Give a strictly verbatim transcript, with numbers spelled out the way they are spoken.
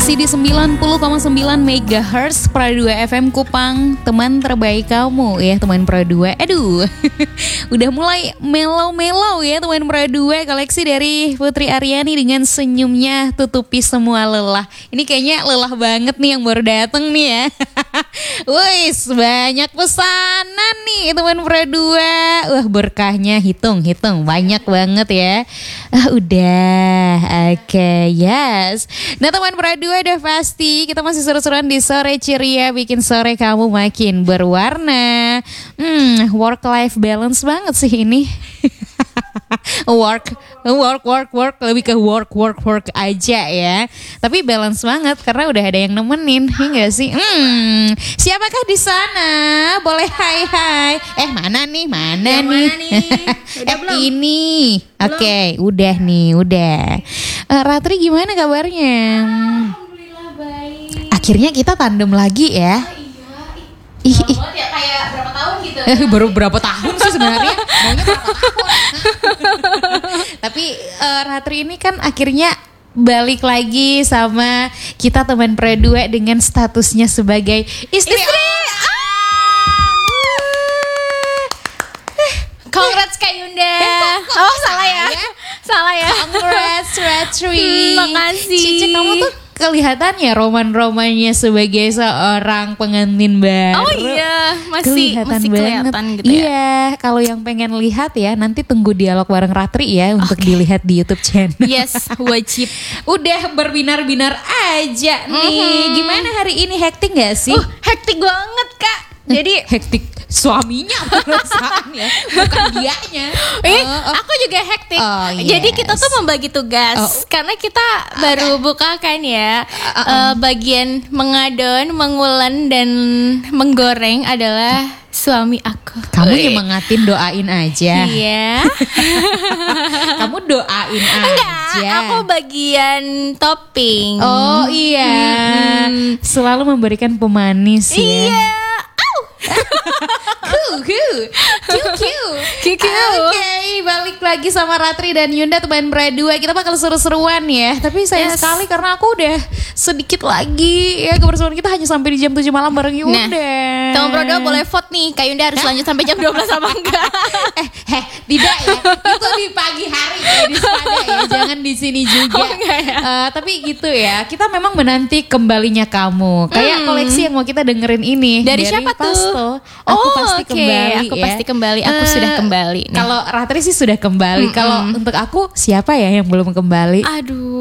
Masih di sembilan puluh koma sembilan megahertz Pro dua F M Kupang, teman terbaik kamu ya teman Pro dua. Aduh, udah mulai mellow-mellow ya teman Pro dua. Koleksi dari Putri Aryani dengan senyumnya tutupi semua lelah. Ini kayaknya lelah banget nih yang baru dateng nih ya. Wis, banyak pesanan nih teman Pro dua. Wah, berkahnya hitung-hitung banyak banget ya. Ah, udah, oke, okay, yes. Nah teman Pro dua udah pasti kita masih seru-seruan di sore ceria, bikin sore kamu makin berwarna. Hmm, work life balance banget sih ini. work, work, work, work, lebih ke work, work, work aja ya. Tapi balance banget karena udah ada yang nemenin, ya nggak sih? Hmm, siapakah di sana? Boleh hai hai. Eh mana nih, mana yang nih? Mana nih? Udah eh belum? ini, oke, okay, udah nih, udah. Uh, Ratri gimana kabarnya? Alhamdulillah baik. Akhirnya kita tandem lagi ya. Ih, Ih, ih. banget ya, kayak berapa tahun gitu. Eh, baru berapa tahun sih sebenarnya? Maunya berapa tahun? Tapi uh, Ratri ini kan akhirnya balik lagi sama kita teman Pro dua dengan statusnya sebagai istri. Istri. Congrats Kak Yunda. Oh salah ya. Salah ya. Congrats Ratri. Hmm, makasih. Cici, kamu tuh kelihatannya roman-romannya sebagai seorang pengantin baru. Oh iya, masih kelihatan masih banget. kelihatan gitu ya. Iya, kalau yang pengen lihat ya nanti tunggu dialog bareng Ratri ya untuk dilihat di YouTube channel. Yes, wajib. Udah berbinar-binar aja nih. Mhm. Gimana hari ini, hektik gak sih? Uh, hektik banget Kak. Jadi hektik suaminya perasaan ya, bukan dianya. Eh, Oh, oh. aku juga hektik. Oh, Jadi yes. kita tuh membagi tugas Oh. karena kita baru buka kan ya. Eh, bagian mengadon, mengulen dan menggoreng adalah suami aku. Kamu Wih. nyemangatin, doain aja. Iya. Kamu doain Enggak, aja. aku bagian topping. Oh iya, Mm-mm. selalu memberikan pemanis ya. Iya. Au. Ku, ku, ku, ku. Kiku. Oke, balik lagi sama Ratri dan Yunda teman Pro dua. Kita bakal seru-seruan ya. Tapi sayang Yes. sekali karena aku udah sedikit lagi ya, kebersamaan kita hanya sampai di jam tujuh malam bareng Yunda. Nah, teman Pro dua boleh vote nih, Kak Yunda harus lanjut sampai jam dua belas apa enggak? Eh, heh, tidak ya. Itu di pagi hari ya, di sana ya. Jangan di sini juga. Oh, enggak ya? Eh, tapi gitu ya. Kita memang menanti kembalinya kamu. Kayak Hmm. koleksi yang mau kita dengerin ini Dari siapa tuh? Pasto. Aku Oh, pasti oke. kembali. Aku ya. pasti kembali. Aku Eh, sudah kembali nih. Kalau Ratri sih sudah kembali. Mm-mm. Kalau untuk aku siapa ya yang belum kembali? Aduh.